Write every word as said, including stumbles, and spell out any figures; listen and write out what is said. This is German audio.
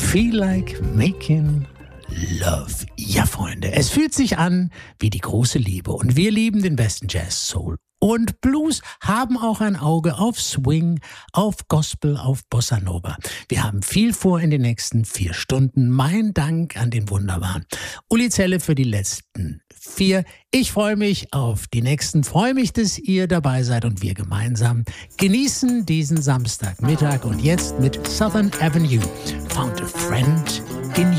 Feel like making love. Ja, Freunde, es fühlt sich an wie die große Liebe und wir lieben den besten Jazz, Soul und Blues, haben auch ein Auge auf Swing, auf Gospel, auf Bossa Nova. Wir haben viel vor in den nächsten vier Stunden. Mein Dank an den wunderbaren Uli Zelle für die letzten vier. Ich freue mich auf die nächsten, freue mich, dass ihr dabei seid und wir gemeinsam genießen diesen Samstagmittag und jetzt mit Southern Avenue. Found a friend in